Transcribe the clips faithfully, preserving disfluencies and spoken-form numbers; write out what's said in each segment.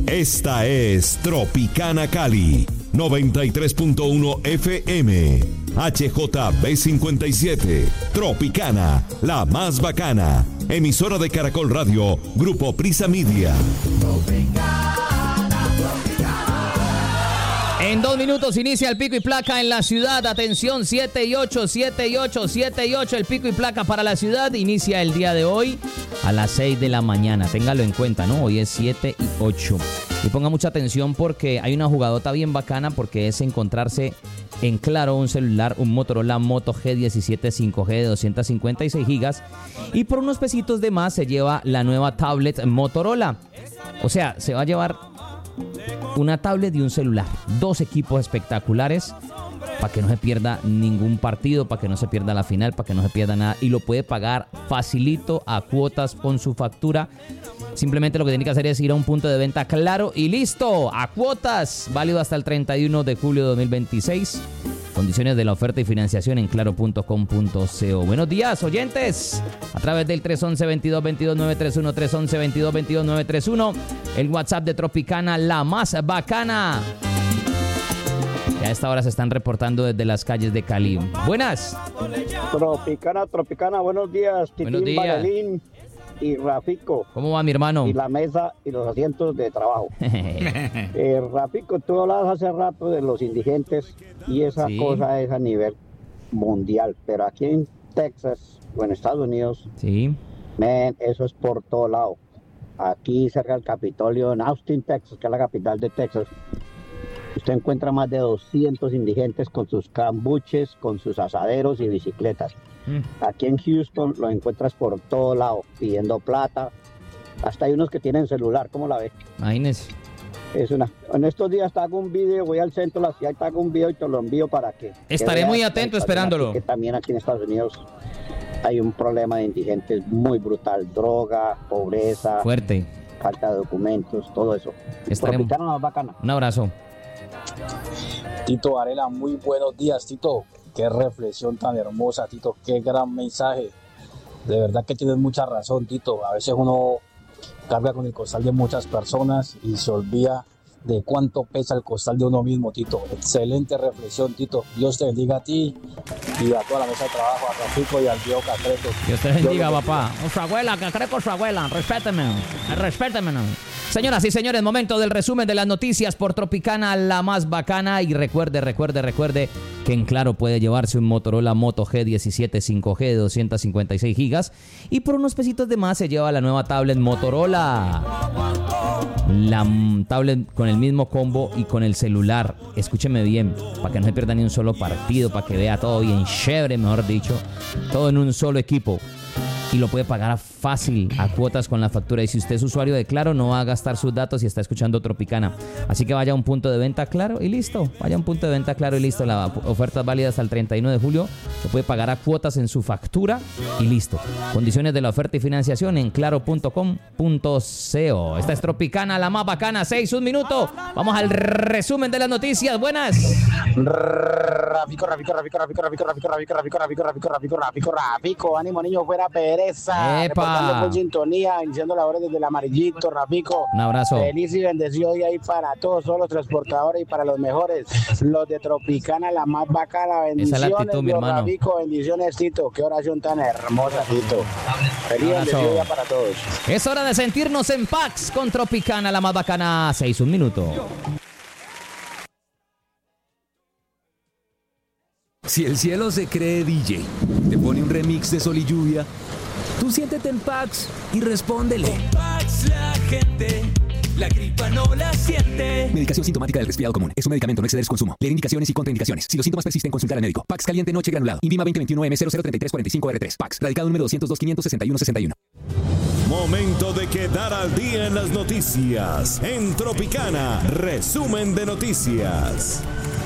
Esta es Tropicana Cali, noventa y tres punto uno F M, H J B cincuenta y siete, Tropicana, la más bacana, emisora de Caracol Radio, Grupo Prisa Media. En dos minutos inicia el pico y placa en la ciudad. Atención, siete y ocho, siete y ocho, siete y ocho. El pico y placa para la ciudad inicia el día de hoy a las seis de la mañana. Téngalo en cuenta, ¿no? Hoy es siete y ocho. Y ponga mucha atención porque hay una jugadota bien bacana, porque es encontrarse en Claro un celular, un Motorola Moto G diecisiete cinco G de doscientos cincuenta y seis gigas. Y por unos pesitos de más se lleva la nueva tablet Motorola. O sea, se va a llevar una tablet y un celular, dos equipos espectaculares para que no se pierda ningún partido, para que no se pierda la final, para que no se pierda nada, y lo puede pagar facilito a cuotas con su factura. Simplemente lo que tiene que hacer es ir a un punto de venta Claro y listo, a cuotas, válido hasta el treinta y uno de julio de dos mil veintiséis. Condiciones de la oferta y financiación en claro punto com punto co. Buenos días, oyentes. A través del tres once, veintidós veintidós, nueve tres uno, tres once, veintidós veintidós, nueve tres uno. El WhatsApp de Tropicana, la más bacana. Y a esta hora se están reportando desde las calles de Cali. Buenas. Tropicana, Tropicana, buenos días. Buenos Titín, días. Barelín y Rafico. ¿Cómo va, mi hermano? Y la mesa y los asientos de trabajo. eh, Rafico, tú hablabas hace rato de los indigentes y esa Sí. cosa es a nivel mundial, pero aquí en Texas o en Estados Unidos, Sí. man, eso es por todo lado. Aquí cerca del Capitolio, en Austin, Texas, que es la capital de Texas, usted encuentra más de doscientos indigentes con sus cambuches, con sus asaderos y bicicletas. Mm. Aquí en Houston lo encuentras por todo lado, pidiendo plata. Hasta hay unos que tienen celular, ¿cómo la ves? Imagínese. Es una. En estos días te hago un video, voy al centro de la ciudad y te hago un video y te lo envío para que... Estaré que muy veas atento la situación esperándolo. aquí, que también aquí en Estados Unidos hay un problema de indigentes muy brutal. Droga, pobreza, Fuerte. falta de documentos, todo eso. Estaremos- Tropicana más bacana. Un abrazo. Tito Varela, muy buenos días, Tito. Qué reflexión tan hermosa, Tito. Qué gran mensaje. De verdad que tienes mucha razón, Tito. A veces uno carga con el costal de muchas personas y se olvida de cuánto pesa el costal de uno mismo, Tito. Excelente reflexión, Tito. Dios te bendiga a ti y a toda la mesa de trabajo, a Rafico y al tío Cacreto. Dios te bendiga, Dios lo papá. Con su abuela, que cree con su abuela. Respéteme. Respéteme. Señoras y señores, momento del resumen de las noticias por Tropicana, la más bacana. Y recuerde, recuerde, recuerde que en Claro puede llevarse un Motorola Moto G diecisiete cinco G de doscientos cincuenta y seis gigas. Y por unos pesitos de más se lleva la nueva tablet Motorola. La mm, tablet con el mismo combo y con el celular. Escúcheme bien, para que no se pierda ni un solo partido, para que vea todo bien chévere, mejor dicho. Todo en un solo equipo. Y lo puede pagar fácil a cuotas con la factura. Y si usted es usuario de Claro, no va a gastar sus datos y está escuchando Tropicana. Así que vaya a un punto de venta Claro y listo. Vaya a un punto de venta Claro y listo. La oferta es válida hasta el treinta y uno de julio. Lo puede pagar a cuotas en su factura y listo. Condiciones de la oferta y financiación en claro punto com punto co. Esta es Tropicana, la más bacana. Seis, un minuto. Vamos al resumen de las noticias. Buenas. Rafico, Rafico, Rafico, Rafico, Rafico, Rafico, Rafico, Rafico, Rafico, Rafico, Rafico, Rafico, Rafico, ánimo niño, fuera pereza. Epa. Reportando con sintonía, iniciando labores desde el amarillito, Rafico. Un abrazo. Feliz y bendecido día ahí para todos, todos los transportadores y para los mejores, los de Tropicana, la más bacana. Esa es la Bendiciones, actitud, mi Dios, hermano. Rafico, bendiciones, Tito. Qué oración tan hermosa, Tito. Feliz y Un abrazo. bendecido día para todos. Es hora de sentirnos en Pax con Tropicana, la más bacana. Seis, un minuto. Si el cielo se cree D J, te pone un remix de Sol y Lluvia, tú siéntete en Pax y respóndele. Pax la gente, la gripa no la siente. Medicación sintomática del resfriado común. Es un medicamento, no exceder su consumo. Leer indicaciones y contraindicaciones. Si los síntomas persisten, consultar al médico. Pax caliente noche granulado. Invima veinte veintiuno M cero cero treinta y tres cuarenta y cinco R tres. Pax. Radicado número doscientos dos, quinientos sesenta y uno, sesenta y uno. Momento de quedar al día en las noticias. En Tropicana, resumen de noticias.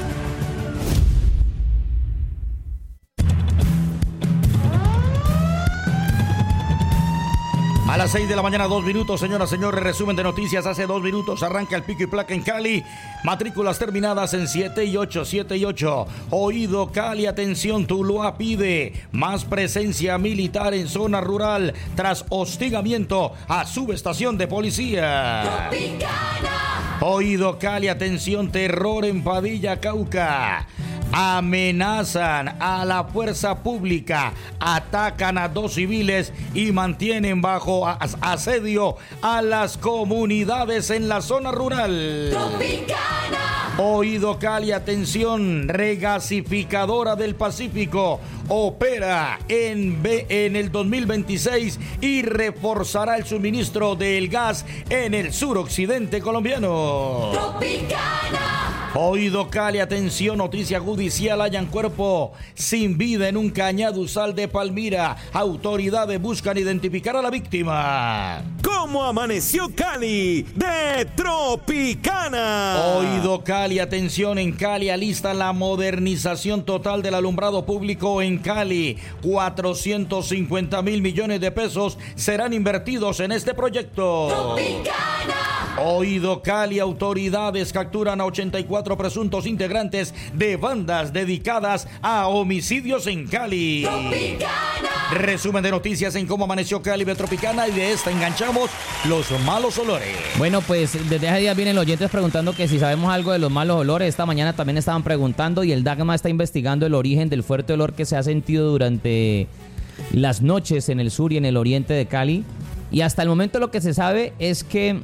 A las seis de la mañana, dos minutos, señoras y señores, resumen de noticias. Hace dos minutos arranca el pico y placa en Cali. Matrículas terminadas en siete y ocho, siete y ocho. Oído Cali, atención, Tuluá pide más presencia militar en zona rural tras hostigamiento a subestación de policía. Tropicana. Oído Cali, atención, terror en Padilla, Cauca. Amenazan a la fuerza pública, atacan a dos civiles y mantienen bajo asedio a las comunidades en la zona rural. Tropicana. Oído Cali, atención, regasificadora del Pacífico opera en, en el dos mil veintiséis y reforzará el suministro del gas en el suroccidente colombiano. Tropicana. Oído Cali, atención, noticia judicial, hallan cuerpo sin vida en un cañaduzal de Palmira. Autoridades buscan identificar a la víctima. ¿Cómo amaneció Cali de Tropicana? Oído Cali, atención, en Cali alista la modernización total del alumbrado público en Cali. cuatrocientos cincuenta mil millones de pesos serán invertidos en este proyecto. Tropicana. Oído Cali, autoridades capturan a ochenta y cuatro presuntos integrantes de bandas dedicadas a homicidios en Cali. Tropicana. Resumen de noticias en cómo amaneció Cali de Tropicana, y de esta enganchamos los malos olores. Bueno, pues desde hace días vienen los oyentes preguntando que si sabemos algo de los malos olores. Esta mañana también estaban preguntando y el DAGMA está investigando el origen del fuerte olor que se ha sentido durante las noches en el sur y en el oriente de Cali. Y hasta el momento lo que se sabe es que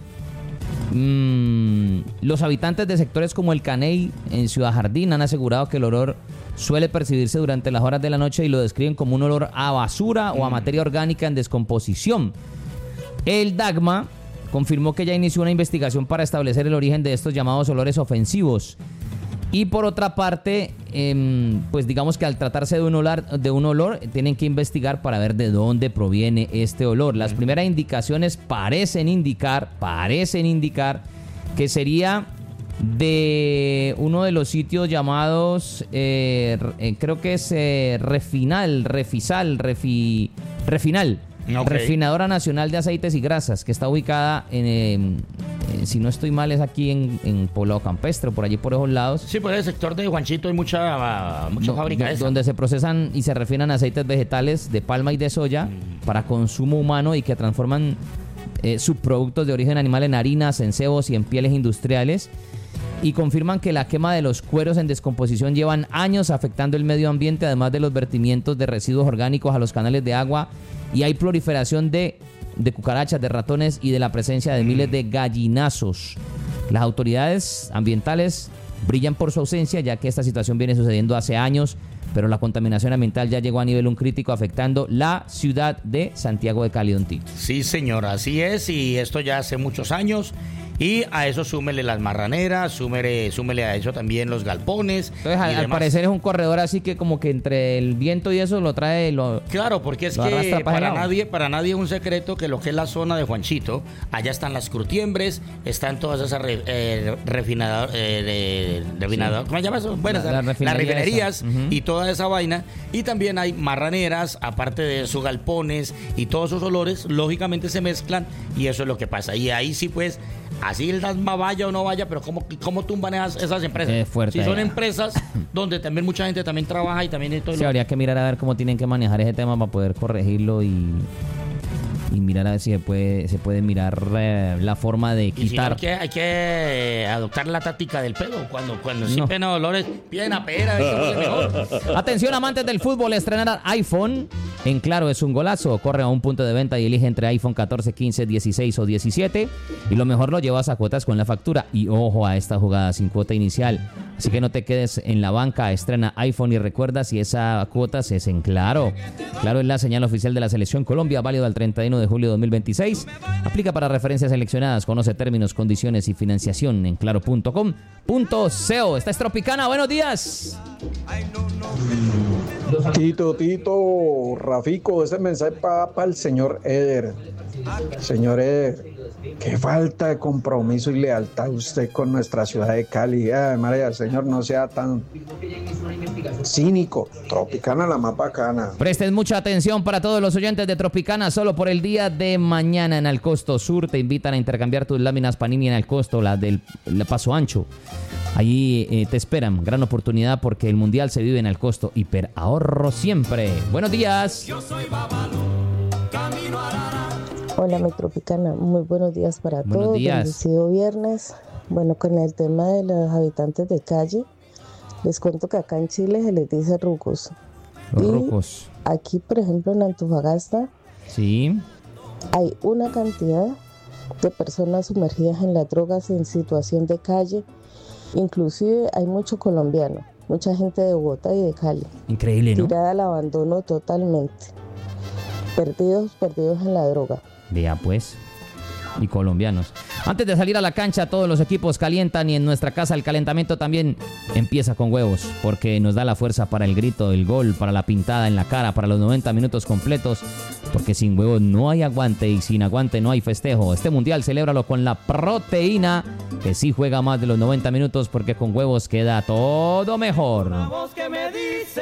mmm, los habitantes de sectores como el Caney en Ciudad Jardín han asegurado que el olor suele percibirse durante las horas de la noche y lo describen como un olor a basura o a materia orgánica en descomposición. El DAGMA confirmó que ya inició una investigación para establecer el origen de estos llamados olores ofensivos. Y por otra parte, eh, pues digamos que al tratarse de un, olor, de un olor, tienen que investigar para ver de dónde proviene este olor. Las primeras indicaciones parecen indicar, parecen indicar que sería de uno de los sitios llamados, eh, creo que es eh, Refinal, Refisal, Refi, Refinal. Okay. Refinadora Nacional de Aceites y Grasas, que está ubicada en, eh, eh, si no estoy mal, es aquí en, en Poblado Campestre, por allí por esos lados. Sí, por el sector de Juanchito hay mucha, mucha do, fábrica do, esa. Donde se procesan y se refinan aceites vegetales de palma y de soya mm. para consumo humano y que transforman eh, subproductos de origen animal en harinas, en cebos y en pieles industriales. Y confirman que la quema de los cueros en descomposición llevan años afectando el medio ambiente, además de los vertimientos de residuos orgánicos a los canales de agua, y hay proliferación de, de cucarachas, de ratones y de la presencia de miles de gallinazos. Las autoridades ambientales brillan por su ausencia, ya que esta situación viene sucediendo hace años, pero la contaminación ambiental ya llegó a nivel un crítico, afectando la ciudad de Santiago de Cali, don Tito. Sí, señor, así es, y esto ya hace muchos años. Y a eso súmele las marraneras, súmele, súmele a eso también los galpones. Entonces, al, al parecer es un corredor así que como que entre el viento y eso lo trae... Lo, claro, porque es que para nadie, para nadie es un secreto que lo que es la zona de Juanchito, allá están las curtiembres, están todas esas re, eh, refinadoras, eh, refinador, sí. ¿cómo se llama eso? Bueno, la, la las refinerías uh-huh. y toda esa vaina. Y también hay marraneras, aparte de sus galpones y todos esos olores, lógicamente se mezclan y eso es lo que pasa. Y ahí sí pues... Así el DAGMA vaya o no vaya, pero ¿cómo, cómo tumban esas, esas empresas? Es fuerte. Si son empresas donde también mucha gente también trabaja y también... Todo sí, lo... habría que mirar a ver cómo tienen que manejar ese tema para poder corregirlo y... y mirar a ver si se puede, se puede mirar eh, la forma de quitar. Y si no, hay, que, hay que adoptar la táctica del pedo. Cuando, cuando sí no. pena dolores, piden pera, eso es mejor. Atención, amantes del fútbol, estrenar iPhone en Claro es un golazo. Corre a un punto de venta y elige entre iPhone catorce, quince, dieciséis o diecisiete. Y lo mejor lo llevas a cuotas con la factura. Y ojo a esta jugada sin cuota inicial. Así que no te quedes en la banca, estrena iPhone y recuerda, si esa cuota es en Claro. Claro es la señal oficial de la Selección Colombia, válido al treinta y uno de julio de dos mil veintiséis. Aplica para referencias seleccionadas. Conoce términos, condiciones y financiación en claro punto com punto co. Esta es Tropicana, buenos días. Tito, Tito, Rafico, ese mensaje para pa el señor Eder. Señor Eder, qué falta de compromiso y lealtad usted con nuestra ciudad de Cali. Ay, María, señor, no sea tan cínico. Tropicana, la más bacana. Presten mucha atención para todos los oyentes de Tropicana. Solo por el día de mañana en Alcosto Sur te invitan a intercambiar tus láminas Panini en Alcosto, la del la Paso Ancho. Allí eh, te esperan, gran oportunidad porque el mundial se vive en Alcosto. Hiper ahorro siempre. Buenos días. Hola, mi Tropicana, muy buenos días para buenos todos. Días. Bendecido viernes. Bueno, con el tema de los habitantes de calle, les cuento que acá en Chile se les dice rucos. Los y rucos. Aquí, por ejemplo, en Antofagasta, sí, hay una cantidad de personas sumergidas en las drogas en situación de calle. Inclusive hay mucho colombiano, mucha gente de Bogotá y de Cali. Increíble, ¿no? Tirada al abandono totalmente. Perdidos, perdidos en la droga. Vea pues. Y colombianos. Antes de salir a la cancha, todos los equipos calientan y en nuestra casa el calentamiento también empieza con huevos, porque nos da la fuerza para el grito, el gol, para la pintada en la cara, para los noventa minutos completos, porque sin huevos no hay aguante y sin aguante no hay festejo. Este mundial celébralo con la proteína, que sí juega más de los noventa minutos, porque con huevos queda todo mejor. La voz que me dice,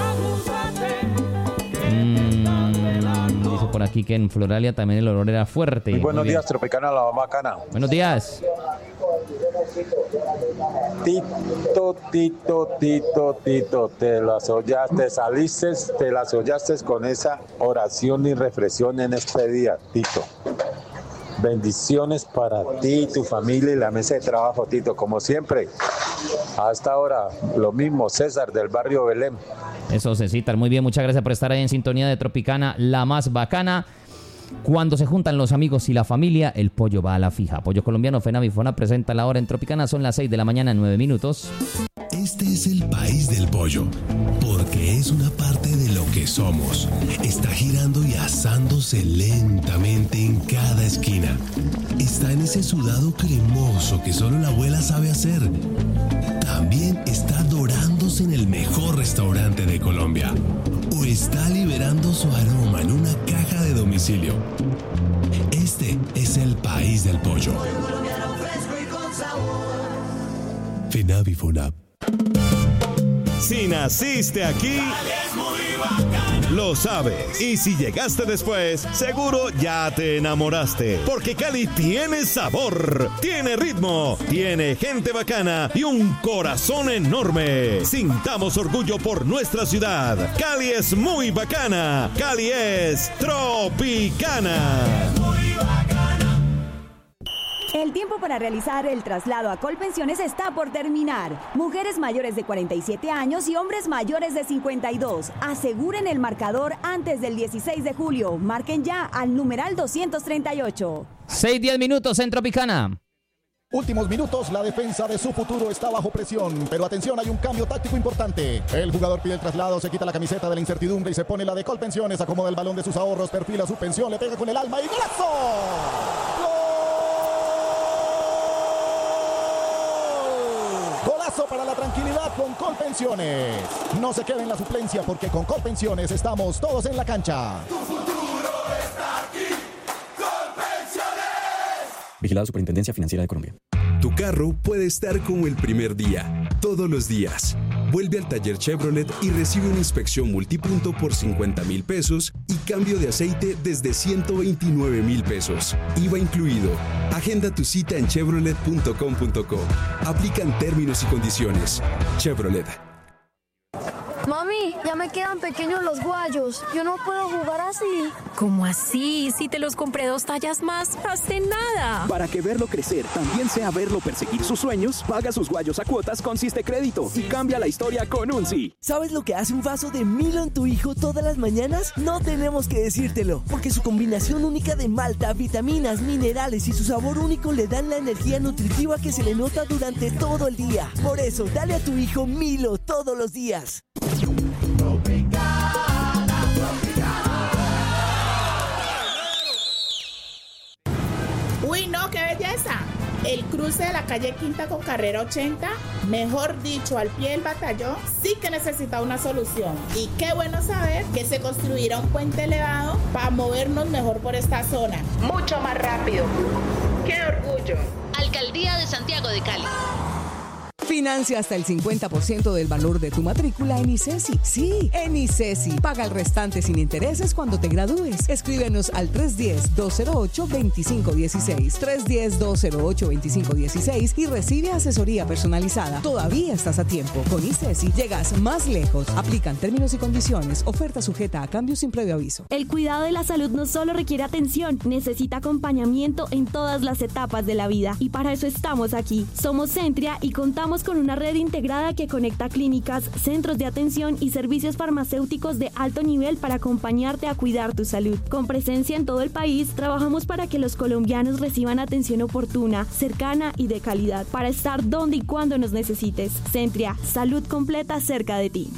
Mm, dice por aquí que en Floralia también el olor era fuerte. Muy buenos Muy días, Tropicana, la bacana. Buenos días. Tito, Tito, Tito, Tito, te las hollaste, saliste, te las hollaste con esa oración y reflexión en este día, Tito. Bendiciones para ti, tu familia y la mesa de trabajo, Tito. Como siempre, hasta ahora, lo mismo, César del barrio Belén. Eso, Cecitar, muy bien, muchas gracias por estar ahí en sintonía de Tropicana, la más bacana. Cuando se juntan los amigos y la familia, el pollo va a la fija. Pollo colombiano Fenavifona presenta la hora en Tropicana, son las seis de la mañana, nueve minutos. Este es el país del pollo, porque es una parte de lo que somos. Está girando y asándose lentamente en cada esquina. Está en ese sudado cremoso que solo la abuela sabe hacer. También está dorándose en el mejor restaurante de Colombia. O está liberando su aroma en una caja de domicilio. Este es el país del pollo. Fenavifona. Si naciste aquí, lo sabes. Y si llegaste después, seguro ya te enamoraste. Porque Cali tiene sabor, tiene ritmo, tiene gente bacana y un corazón enorme. Sintamos orgullo por nuestra ciudad. Cali es muy bacana. Cali es Tropicana. El tiempo para realizar el traslado a Colpensiones está por terminar. Mujeres mayores de cuarenta y siete años y hombres mayores de cincuenta y dos. Aseguren el marcador antes del dieciséis de julio. Marquen ya al numeral doscientos treinta y ocho. seis, diez minutos en Tropicana. Últimos minutos, la defensa de su futuro está bajo presión, pero atención, hay un cambio táctico importante. El jugador pide el traslado, se quita la camiseta de la incertidumbre y se pone la de Colpensiones, acomoda el balón de sus ahorros, perfila su pensión, le pega con el alma y ¡golazo! Golazo para la tranquilidad con Colpensiones. No se quede en la suplencia porque con Colpensiones estamos todos en la cancha. Tu futuro está aquí. Colpensiones. Vigilado Superintendencia Financiera de Colombia. Tu carro puede estar como el primer día, todos los días. Vuelve al taller Chevrolet y recibe una inspección multipunto por cincuenta mil pesos y cambio de aceite desde ciento veintinueve mil pesos. I V A incluido. Agenda tu cita en chevrolet punto com punto co. Aplican términos y condiciones. Chevrolet. Mami, ya me quedan pequeños los guayos. Yo no puedo jugar así. ¿Cómo así? Si te los compré dos tallas más hace nada. Para que verlo crecer también sea verlo perseguir sus sueños, paga sus guayos a cuotas con Siste Crédito y cambia la historia con un sí. ¿Sabes lo que hace un vaso de Milo en tu hijo todas las mañanas? No tenemos que decírtelo, porque su combinación única de malta, vitaminas, minerales y su sabor único le dan la energía nutritiva que se le nota durante todo el día. Por eso, dale a tu hijo Milo todos los días. Uy, no, qué belleza. El cruce de la calle Quinta con carrera ochenta, mejor dicho, al pie del batallón, sí que necesita una solución. Y qué bueno saber que se construirá un puente elevado para movernos mejor por esta zona. Mucho más rápido. ¡Qué orgullo! Alcaldía de Santiago de Cali. Financia hasta el cincuenta por ciento del valor de tu matrícula en ICESI. Sí, en ICESI. Paga el restante sin intereses cuando te gradúes. Escríbenos al tres uno cero, dos cero ocho, dos cinco uno seis, tres uno cero, dos cero ocho, dos cinco uno seis y recibe asesoría personalizada. Todavía estás a tiempo. Con ICESI llegas más lejos. Aplican términos y condiciones. Oferta sujeta a cambios sin previo aviso. El cuidado de la salud no solo requiere atención, necesita acompañamiento en todas las etapas de la vida. Y para eso estamos aquí. Somos Centria y contamos con una red integrada que conecta clínicas, centros de atención y servicios farmacéuticos de alto nivel para acompañarte a cuidar tu salud. Con presencia en todo el país, trabajamos para que los colombianos reciban atención oportuna, cercana y de calidad, para estar donde y cuando nos necesites. Centria, salud completa cerca de ti.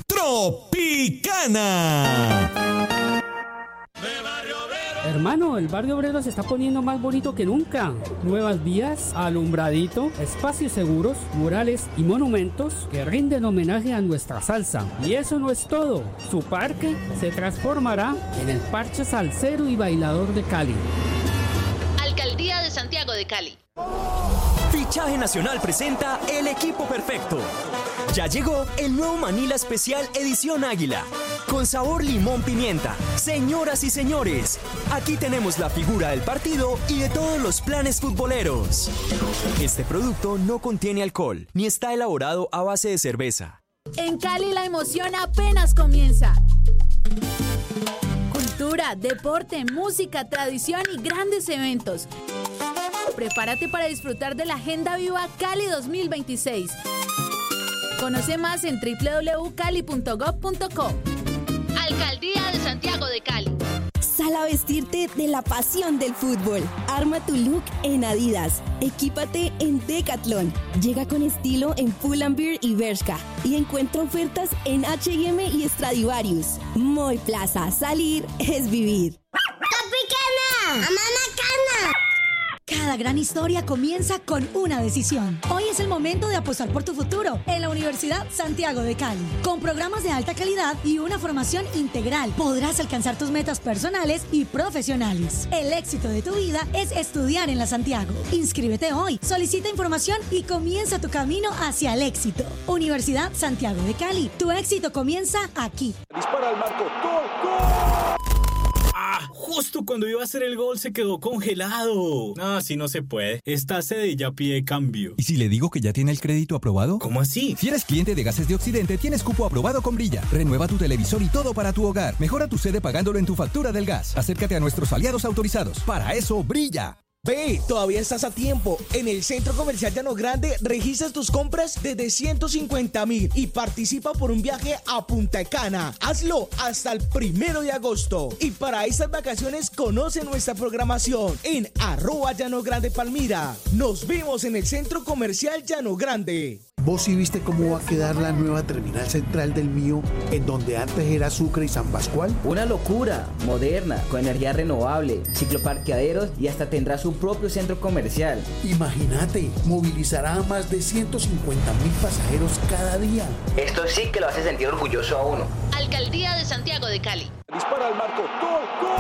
Tropicana. Hermano, el barrio obrero se está poniendo más bonito que nunca. Nuevas vías, alumbradito, espacios seguros, murales y monumentos que rinden homenaje a nuestra salsa. Y eso no es todo. Su parque se transformará en el parche salsero y bailador de Cali. Alcaldía de Santiago de Cali. Fichaje Nacional presenta El Equipo Perfecto. Ya llegó el nuevo Manila Especial Edición Águila, con sabor limón pimienta. Señoras y señores, aquí tenemos la figura del partido y de todos los planes futboleros. Este producto no contiene alcohol, ni está elaborado a base de cerveza. En Cali la emoción apenas comienza. Cultura, deporte, música, tradición y grandes eventos. Prepárate para disfrutar de la Agenda Viva Cali dos mil veintiséis. Conoce más en doble u doble u doble u punto cali punto gob punto co. Alcaldía de Santiago de Cali. Sal a vestirte de la pasión del fútbol. Arma tu look en Adidas. Equípate en Decathlon. Llega con estilo en Pull&Bear y Bershka. Y encuentra ofertas en H y M y Stradivarius. Moy Plaza. Salir es vivir. ¡Tropicana! ¡Mamá Cana! Cada gran historia comienza con una decisión. Hoy es el momento de apostar por tu futuro en la Universidad Santiago de Cali. Con programas de alta calidad y una formación integral, podrás alcanzar tus metas personales y profesionales. El éxito de tu vida es estudiar en la Santiago. Inscríbete hoy, solicita información y comienza tu camino hacia el éxito. Universidad Santiago de Cali. Tu éxito comienza aquí. Dispara al marco. ¡Gol, gol! ¡Ah! Justo cuando iba a hacer el gol se quedó congelado. No, así no se puede. Esta sede ya pide cambio. ¿Y si le digo que ya tiene el crédito aprobado? ¿Cómo así? Si eres cliente de Gases de Occidente, tienes cupo aprobado con Brilla. Renueva tu televisor y todo para tu hogar. Mejora tu sede pagándolo en tu factura del gas. Acércate a nuestros aliados autorizados. Para eso, Brilla. Ve, todavía estás a tiempo. En el Centro Comercial Llano Grande registras tus compras desde ciento cincuenta mil y participa por un viaje a Punta Cana. Hazlo hasta el primero de agosto. Y para estas vacaciones conoce nuestra programación en arroba Llano Grande Palmira. Nos vemos en el Centro Comercial Llano Grande. ¿Vos sí viste cómo va a quedar la nueva terminal central del Mío, en donde antes era Sucre y San Pascual? Una locura, moderna, con energía renovable, cicloparqueaderos y hasta tendrá su propio centro comercial. Imagínate, movilizará a más de ciento cincuenta mil pasajeros cada día. Esto sí que lo hace sentir orgulloso a uno. Alcaldía de Santiago de Cali. Dispara al marco. ¡Gol, gol!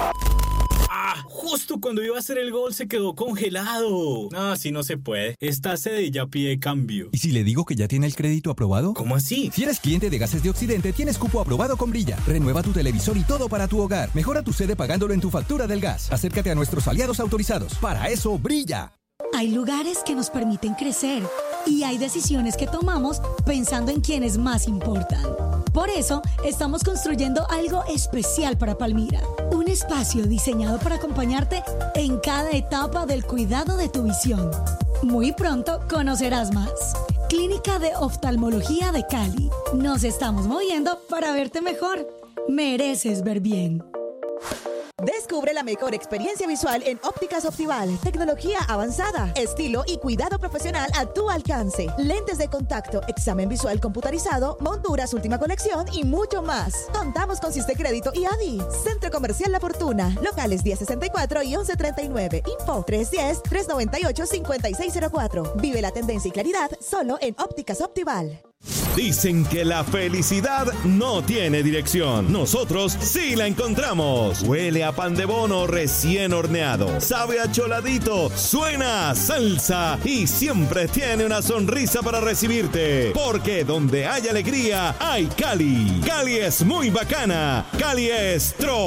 ¡Ah! Justo cuando iba a hacer el gol se quedó congelado. No, así no se puede. Esta sede ya pide cambio. ¿Y si le digo que ya tiene el crédito aprobado? ¿Cómo así? Si eres cliente de Gases de Occidente, tienes cupo aprobado con Brilla. Renueva tu televisor y todo para tu hogar. Mejora tu sede pagándolo en tu factura del gas. Acércate a nuestros aliados autorizados. Para eso, Brilla. Hay lugares que nos permiten crecer y hay decisiones que tomamos pensando en quienes más importan. Por eso, estamos construyendo algo especial para Palmira. Un espacio diseñado para acompañarte en cada etapa del cuidado de tu visión. Muy pronto conocerás más. Clínica de Oftalmología de Cali. Nos estamos moviendo para verte mejor. Mereces ver bien. Descubre la mejor experiencia visual en Ópticas Optival. Tecnología avanzada, estilo y cuidado profesional a tu alcance. Lentes de contacto, examen visual computarizado, monturas última colección y mucho más. Contamos con Siste Crédito y A D I. Centro Comercial La Fortuna. Locales diez sesenta y cuatro y once treinta y nueve. Info tres uno cero, tres nueve ocho, cinco seis cero cuatro. Vive la tendencia y claridad solo en Ópticas Optival. Dicen que la felicidad no tiene dirección. Nosotros sí la encontramos. Huele a pan de bono recién horneado. Sabe a choladito. Suena a salsa. Y siempre tiene una sonrisa para recibirte. Porque donde hay alegría, hay Cali. Cali es muy bacana. Cali es Tro.